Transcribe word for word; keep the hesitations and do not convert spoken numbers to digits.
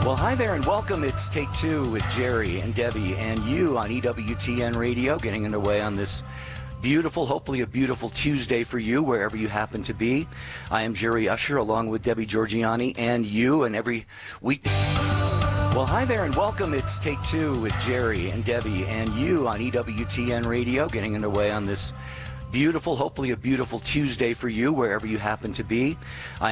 Well, hi there and welcome. It's Take Two with Jerry and Debbie and you on E W T N Radio, getting underway on this beautiful, hopefully a beautiful Tuesday for you, wherever you happen to be. I am Jerry Usher, along with Debbie Georgiani and you, and every week... Well, hi there and welcome. It's Take Two with Jerry and Debbie and you on E W T N Radio, getting underway on this beautiful, hopefully a beautiful Tuesday for you, wherever you happen to be. I